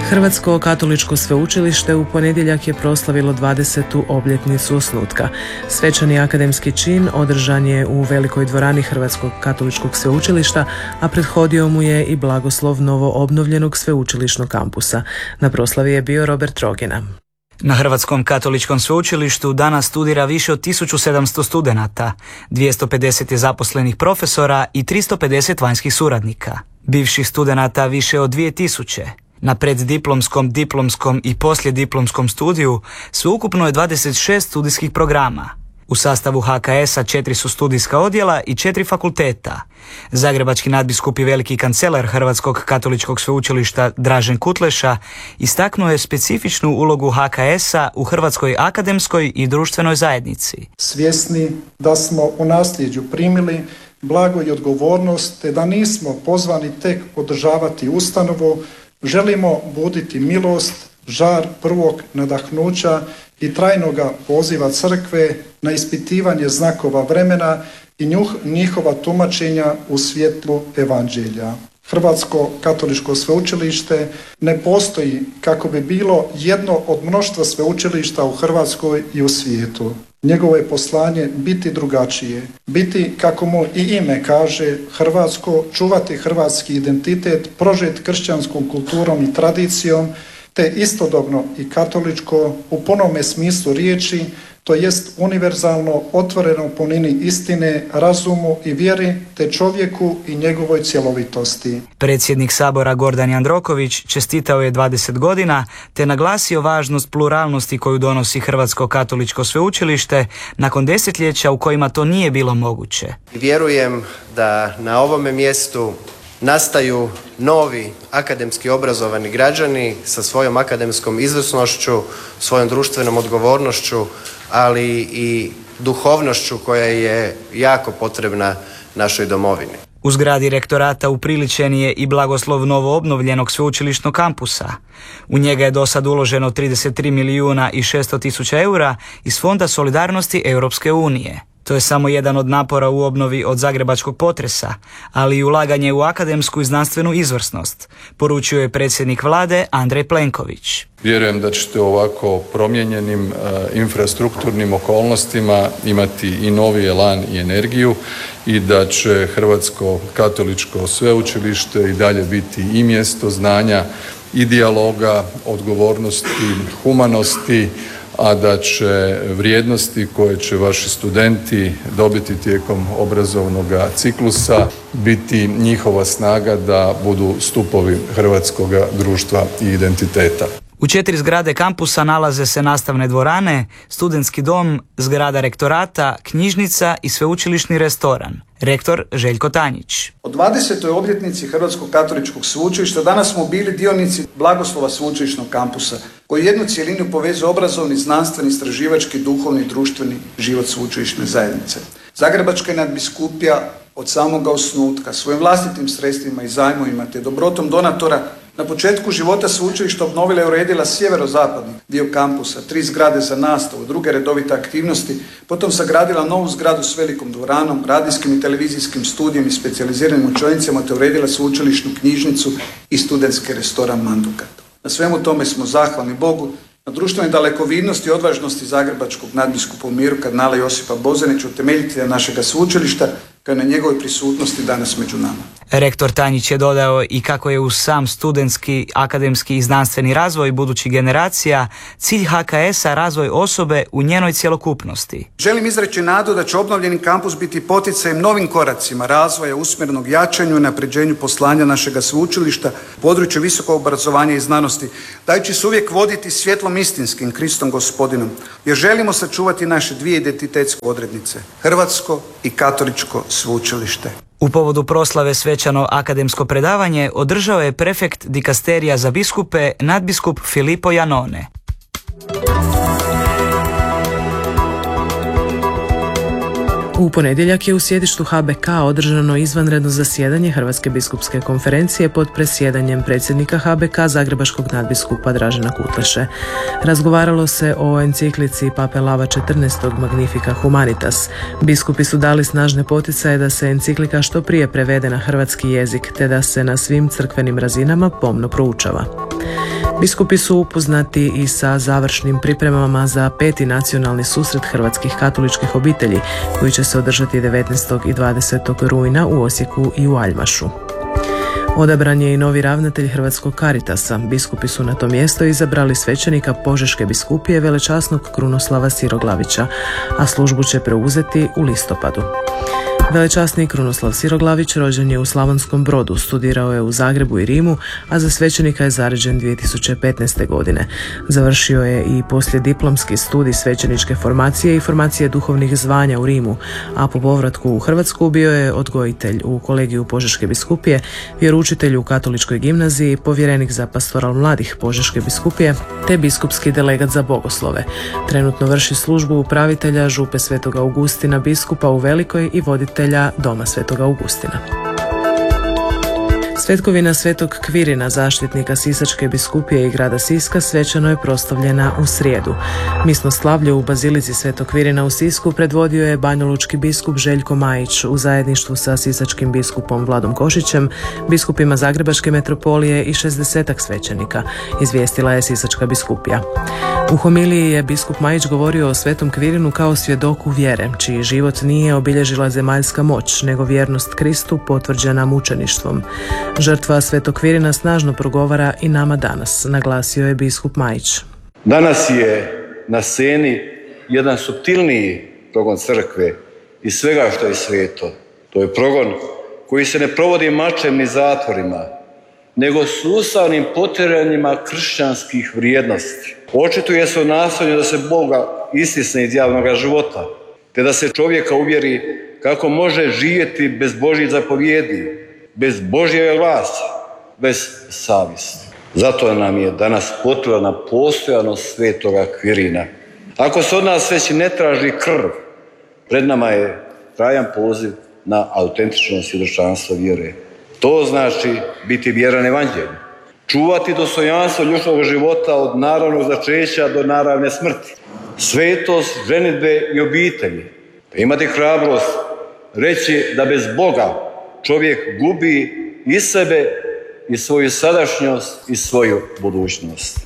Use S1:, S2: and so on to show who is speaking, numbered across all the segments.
S1: Hrvatsko katoličko sveučilište u ponedjeljak je proslavilo 20. obljetnicu osnutka. Svečani akademski čin održan je u velikoj dvorani Hrvatskog katoličkog sveučilišta, a prethodio mu je i blagoslov novo obnovljenog sveučilišnog kampusa. Na proslavi je bio Robert Rogina.
S2: Na Hrvatskom katoličkom sveučilištu danas studira više od 1700 studenata, 250 je zaposlenih profesora i 350 vanjskih suradnika. Bivših studenata više od 2000. Na preddiplomskom, diplomskom i poslijediplomskom studiju sveukupno je 26 studijskih programa. U sastavu HKS-a 4 su studijska odjela i 4 fakulteta. Zagrebački nadbiskup i veliki kancelar Hrvatskog katoličkog sveučilišta Dražen Kutleša istaknuo je specifičnu ulogu HKS-a u hrvatskoj akademskoj i društvenoj zajednici.
S3: Svjesni da smo u nasljeđu primili blago i odgovornost, te da nismo pozvani tek održavati ustanovu, želimo buditi milost, žar prvog nadahnuća i trajnoga poziva crkve na ispitivanje znakova vremena i njihova tumačenja u svjetlu evanđelja. Hrvatsko katoličko sveučilište ne postoji kako bi bilo jedno od mnoštva sveučilišta u Hrvatskoj i u svijetu. Njegovo je poslanje biti drugačije, biti, kako mu i ime kaže, hrvatsko, čuvati hrvatski identitet, prožet kršćanskom kulturom i tradicijom, te istodobno i katoličko u punome smislu riječi, to jest univerzalno otvoreno punini istine, razumu i vjeri, te čovjeku i njegovoj cjelovitosti.
S2: Predsjednik Sabora Gordan Jandroković čestitao je 20 godina te naglasio važnost pluralnosti koju donosi Hrvatsko katoličko sveučilište nakon desetljeća u kojima to nije bilo moguće.
S4: Vjerujem da na ovome mjestu nastaju novi akademski obrazovani građani sa svojom akademskom izvrsnošću, svojom društvenom odgovornošću, ali i duhovnošću koja je jako potrebna našoj domovini.
S2: U zgradi rektorata upriličen je i blagoslov novo obnovljenog sveučilišnog kampusa. U njega je do sad uloženo 33 milijuna i 600 tisuća eura iz Fonda solidarnosti Europske unije. To je samo jedan od napora u obnovi od zagrebačkog potresa, ali i ulaganje u akademsku i znanstvenu izvrsnost, poručio je predsjednik vlade Andrej Plenković.
S5: Vjerujem da ćete u ovako promijenjenim infrastrukturnim okolnostima imati i novi elan i energiju i da će Hrvatsko katoličko sveučilište i dalje biti i mjesto znanja i dijaloga, odgovornosti, humanosti, a da će vrijednosti koje će vaši studenti dobiti tijekom obrazovnog ciklusa biti njihova snaga da budu stupovi hrvatskog društva i identiteta.
S2: U 4 zgrade kampusa nalaze se nastavne dvorane, studentski dom, zgrada rektorata, knjižnica i sveučilišni restoran. Rektor Željko Tanjić.
S6: O 20. obljetnici Hrvatskog katoličkog sveučilišta danas smo bili dionici blagoslova sveučilišnog kampusa, koji jednu cjelinu povezuje obrazovni, znanstveni, istraživački, duhovni i društveni život sveučilišne zajednice. Zagrebačka nadbiskupija od samoga osnutka svojim vlastitim sredstvima i zajmovima te dobrotom donatora na početku života sveučilišta obnovila i uredila sjeverozapadni dio kampusa, 3 zgrade za nastavu, 2 redovite aktivnosti, potom sagradila novu zgradu s velikom dvoranom, radijskim i televizijskim studijem i specijaliziranim učionicama te uredila sveučilišnu knjižnicu i studentski restoran Mandukat. Na svemu tome smo zahvalni Bogu na društvenoj dalekovidnosti i odvažnosti zagrebačkog nadbiskupa u miru kardinala Josipa Bozanića, utemeljitelja našega sveučilišta, kao i na njegovoj prisutnosti danas među nama.
S2: Rektor Tanjić je dodao i kako je uz sam studentski, akademski i znanstveni razvoj budućih generacija cilj HKS-a razvoj osobe u njenoj cjelokupnosti.
S6: Želim izreći nadu da će obnovljeni kampus biti poticajem novim koracima razvoja usmjerenog jačanju i unapređenju poslanja našega sveučilišta u području visokog obrazovanja i znanosti, dajući se uvijek voditi svjetlom istinskim Kristom Gospodinom, jer želimo sačuvati naše 2 identitetske odrednice, hrvatsko i katoličko sveučilište.
S2: U povodu proslave svečano akademsko predavanje održao je prefekt dikasterija za biskupe nadbiskup Filippo Janone.
S1: U ponedjeljak je u sjedištu HBK održano izvanredno zasjedanje Hrvatske biskupske konferencije pod presjedanjem predsjednika HBK zagrebačkog nadbiskupa Dražena Kutleše. Razgovaralo se o enciklici Pape Lava XIV Magnifica Humanitas. Biskupi su dali snažne poticaje da se enciklika što prije prevede na hrvatski jezik te da se na svim crkvenim razinama pomno proučava. Biskupi su upoznati i sa završnim pripremama za 5. nacionalni susret hrvatskih katoličkih obitelji koji će se održati 19. i 20. rujna u Osijeku i u Aljmašu. Odabran je i novi ravnatelj Hrvatskog Caritasa. Biskupi su na to mjesto izabrali svećenika Požeške biskupije velečasnog Krunoslava Siroglavića, a službu će preuzeti u listopadu. Velečasni Krunoslav Siroglavić rođen je u Slavonskom Brodu, studirao je u Zagrebu i Rimu, a za svećenika je zaređen 2015. godine. Završio je i poslijediplomski studij svećeničke formacije i formacije duhovnih zvanja u Rimu, a po povratku u Hrvatsku bio je odgojitelj u kolegiju Požeške biskupije, vjeroučitelj u katoličkoj gimnaziji, povjerenik za pastoral mladih Požeške biskupije, te biskupski delegat za bogoslove. Trenutno vrši službu upravitelja župe Svetog Augustina biskupa u Velikoj i voditelja Doma Svetog Augustina. Svetkovina Svetog Kvirina, zaštitnika Sisačke biskupije i grada Siska, svečano je proslavljena u srijedu. Misno slavlje u bazilici Svetog Kvirina u Sisku predvodio je banjalučki biskup Željko Majić u zajedništvu sa sisačkim biskupom Vladom Košićem, biskupima Zagrebačke metropolije i 60 svećenika, izvijestila je Sisačka biskupija. U homiliji je biskup Majić govorio o Svetom Kvirinu kao svjedoku vjere, čiji život nije obilježila zemaljska moć, nego vjernost Kristu potvrđena mučeništvom. Žrtva Svetog Kvirina snažno progovara i nama danas, naglasio je biskup Majić.
S7: Danas je na sceni jedan suptilniji progon crkve i svega što je sveto. To je progon koji se ne provodi mačem ni zatvorima, nego sustavnim potjeranjima kršćanskih vrijednosti. Očituje se u nastojanju da se Boga istisne iz javnog života, te da se čovjeka uvjeri kako može živjeti bez Božjih zapovjedi, bez Božje vlasti, bez savjesti. Zato nam je danas potrebna postojanost Svetoga Kvirina. Ako se od nas već ne traži krv, pred nama je trajan poziv na autentično svjedočanstvo vjere. To znači biti vjeran evanđelju, čuvati dostojanstvo ljudskog života od naravnog začeća do naravne smrti, svetost ženidbe i obitelji, te imati hrabrost reći da bez Boga čovjek gubi i sebe i svoju sadašnjost i svoju budućnost.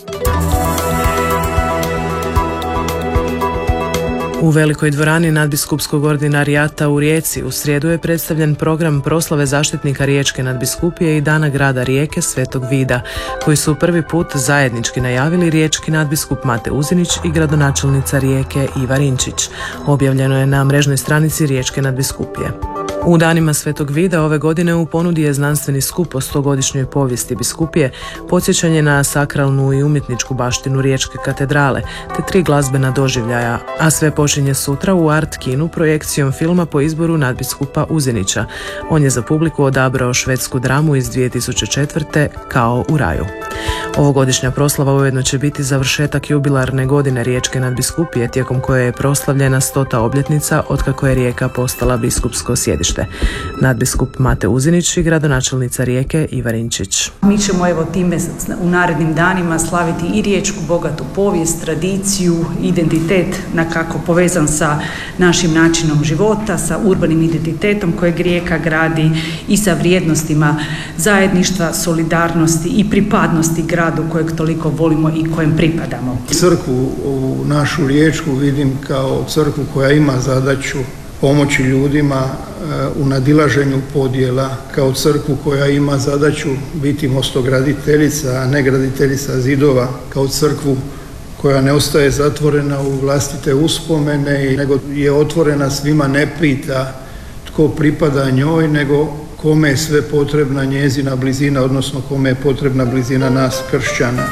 S1: U Velikoj dvorani nadbiskupskog ordinarijata u Rijeci u srijedu je predstavljen program proslave zaštitnika Riječke nadbiskupije i Dana grada Rijeke Svetog Vida, koji su prvi put zajednički najavili riječki nadbiskup Mate Uzinić i gradonačelnica Rijeke Iva Rinčić. Objavljeno je na mrežnoj stranici Riječke nadbiskupije. U danima Svetog Vida ove godine u ponudi je znanstveni skup o 100-godišnjoj povijesti biskupije, podsjećanje na sakralnu i umjetničku baštinu Riječke katedrale, te 3 glazbena doživljaja, a sve počinje sutra u Art kinu projekcijom filma po izboru nadbiskupa Uzinića. On je za publiku odabrao švedsku dramu iz 2004. Kao u raju. Ovogodišnja proslava ujedno će biti završetak jubilarne godine Riječke nadbiskupije, tijekom koje je proslavljena 100. obljetnica otkako je Rijeka postala biskupsko sjedište. Nadbiskup Mate Uzinić i gradonačelnica Rijeke Iva Rinčić.
S8: Mi ćemo time u narednim danima slaviti i riječku bogatu povijest, tradiciju, identitet nakako povezan sa našim načinom života, sa urbanim identitetom kojeg Rijeka gradi i sa vrijednostima zajedništva, solidarnosti i pripadnosti gradu kojeg toliko volimo i kojem pripadamo.
S9: Crkvu u našu Riječku vidim kao crkvu koja ima zadaću pomoći ljudima u nadilaženju podjela, kao crkvu koja ima zadaću biti mostograditeljica, a ne graditeljica zidova, kao crkvu koja ne ostaje zatvorena u vlastite uspomene, nego je otvorena svima, ne pita tko pripada njoj, nego kome je sve potrebna njezina blizina, odnosno kome je potrebna blizina nas kršćana.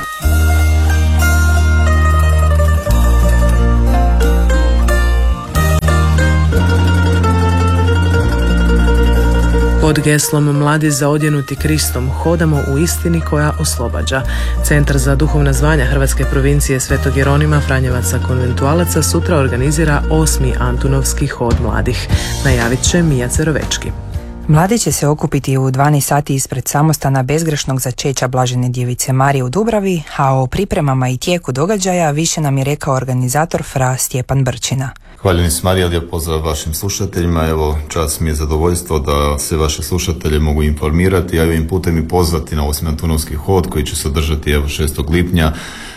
S1: Pod geslom Mladi zaodjenuti Kristom hodamo u istini koja oslobađa. Centar za duhovna zvanja Hrvatske provincije Svetog Jeronima Franjevaca konventualaca sutra organizira 8. Antunovski hod mladih. Najavit će Mija Cerovečki.
S10: Mladi će se okupiti u 12 sati ispred samostana bezgrešnog začeća Blažene djevice Marije u Dubravi, a o pripremama i tijeku događaja više nam je rekao organizator FRA Stjepan Brčina.
S11: Hvaljeni s Marija, lijep pozdrav vašim slušateljima. Evo, čast mi je zadovoljstvo da sve vaše slušatelje mogu informirati, a ovim putem i pozvati na 8. Antunovski hod koji će se održati 6. lipnja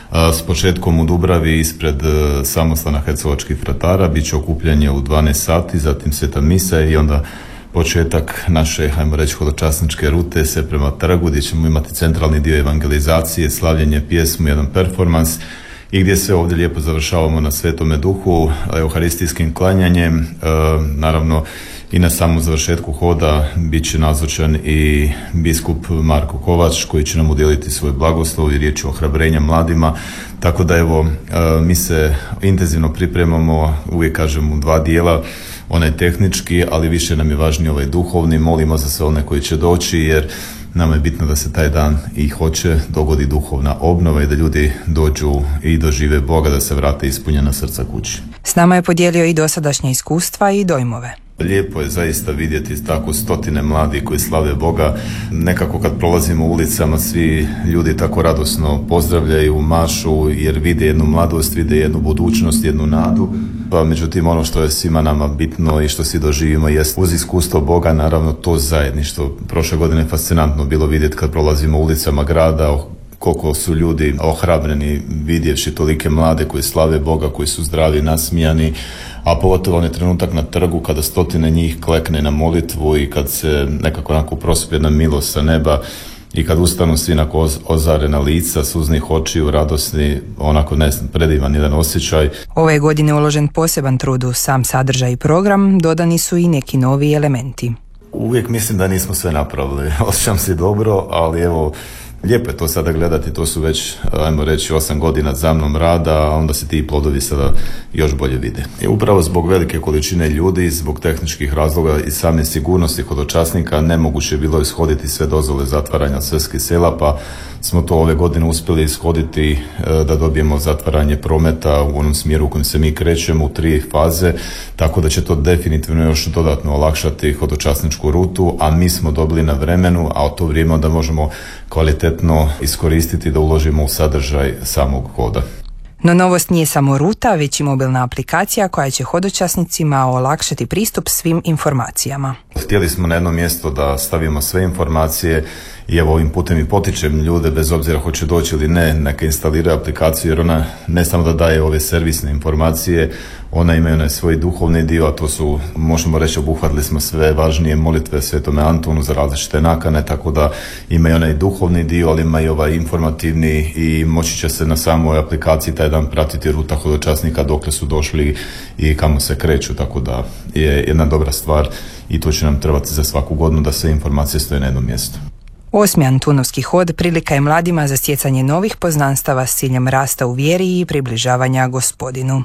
S11: s početkom u Dubravi ispred samostana Hercegovačkih fratara. Biće okupljanje u 12 sati, zatim sveta misa i onda početak naše, hajmo reći, hodočasničke rute se prema trgu gdje ćemo imati centralni dio evangelizacije, slavljenje pjesmu, jedan performans i gdje sve ovdje lijepo završavamo na Svetome Duhu, euharistijskim klanjanjem. Naravno i na samom završetku hoda bit će nazočan i biskup Marko Kovač koji će nam udijeliti svoj blagoslov i riječ ohrabrenja mladima. Tako da evo, mi se intenzivno pripremamo, uvijek kažem u dva dijela, onaj tehnički, ali više nam je važniji ovaj duhovni. Molimo za sve one koji će doći jer nama je bitno da se taj dan i hoće dogodi duhovna obnova i da ljudi dođu i dožive Boga, da se vrate ispunjena srca kući.
S10: S nama je podijelio i dosadašnja iskustva i dojmove.
S11: Lijepo je zaista vidjeti tako stotine mladih koji slave Boga. Nekako kad prolazimo ulicama svi ljudi tako radosno pozdravljaju, mašu jer vide jednu mladost, vide jednu budućnost, jednu nadu. Pa međutim ono što je svima nama bitno i što svi doživimo jest uz iskustvo Boga naravno to zajedništvo. Prošle godine je fascinantno bilo vidjeti kad prolazimo ulicama grada koliko su ljudi ohrabreni vidjevši tolike mlade koji slave Boga, koji su zdravi, nasmijani, a pogotovo onaj trenutak na trgu kada stotine njih klekne na molitvu i kad se nekako onako prospe jedna milost sa neba i kad ustanu svi onako ozarena lica, suznih očiju, radosni, onako predivan jedan osjećaj.
S10: Ove godine uložen poseban trud u sam sadržaj i program, dodani su i neki novi elementi.
S11: Uvijek mislim da nismo sve napravili, osjećam se dobro, ali evo, lijepo je to sada gledati, to su već, ajmo reći, 8 godina za mnom rada, a onda se ti plodovi sada još bolje vide. I upravo zbog velike količine ljudi, zbog tehničkih razloga i same sigurnosti hodočasnika nemoguće je bilo ishoditi sve dozvole zatvaranja svetskih sela, pa smo to ove godine uspjeli ishoditi da dobijemo zatvaranje prometa u onom smjeru u kojem se mi krećemo u 3 faze, tako da će to definitivno još dodatno olakšati hodočasničku rutu, a mi smo dobili na vremenu, a u to vrijeme onda možemo kvalitetno iskoristiti da uložimo u sadržaj samog hoda.
S10: No novost nije samo ruta, već i mobilna aplikacija koja će hodočasnicima olakšati pristup svim informacijama.
S11: Htjeli smo na jedno mjesto da stavimo sve informacije i evo ovim putem i potičem ljude bez obzira hoće doći ili ne, neka instaliraju aplikaciju jer ona ne samo da daje ove servisne informacije, ona ima onaj svoj duhovni dio, a to su, možemo reći, obuhvatili smo sve važnije molitve Svetome Antunu za različite nakane, tako da ima i onaj duhovni dio, ali ima i ovaj informativni i moći će se na samoj aplikaciji taj dan pratiti ruta hodočasnika dokle su došli i kamo se kreću, tako da je jedna dobra stvar i to će nam trebati za svaku godinu da sve informacije stoje na jednom mjestu.
S10: 8. Antunovski hod prilika je mladima za stjecanje novih poznanstava s ciljem rasta u vjeri i približavanja Gospodinu.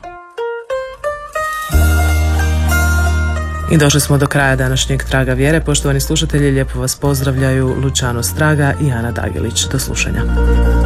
S1: I došli smo do kraja današnjeg Traga vjere. Poštovani slušatelji, lijepo vas pozdravljaju Lučano Straga i Ana Dagelić. Do slušanja.